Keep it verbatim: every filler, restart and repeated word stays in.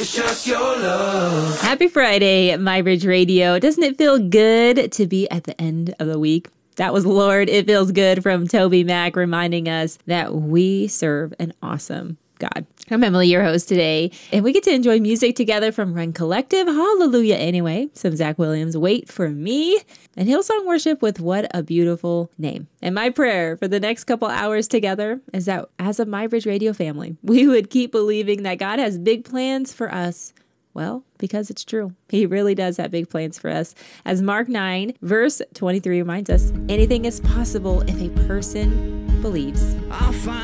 It's just your love. Happy Friday, MyBridge Radio. Doesn't it feel good to be at the end of the week? That was Lord, It Feels Good from Toby Mac, reminding us that we serve an awesome God. I'm Emily, your host today, and we get to enjoy music together from Run Collective, Hallelujah Anyway, some Zach Williams, Wait for Me, and Hillsong Worship with What a Beautiful Name. And my prayer for the next couple hours together is that as a MyBridge Radio family, we would keep believing that God has big plans for us. Well, because it's true. He really does have big plans for us. As Mark nine, verse twenty-three reminds us, anything is possible if a person believes. I'll find